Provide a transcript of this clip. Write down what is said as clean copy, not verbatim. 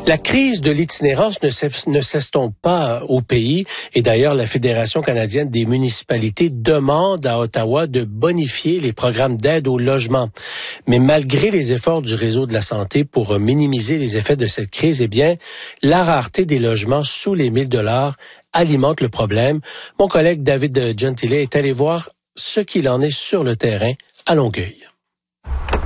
La crise de l'itinérance ne s'estompe pas au pays et d'ailleurs la Fédération canadienne des municipalités demande à Ottawa de bonifier les programmes d'aide au logement. Mais malgré les efforts du réseau de la santé pour minimiser les effets de cette crise, eh bien, la rareté des logements sous les 1 000 $ alimente le problème. Mon collègue David Gentile est allé voir ce qu'il en est sur le terrain à Longueuil.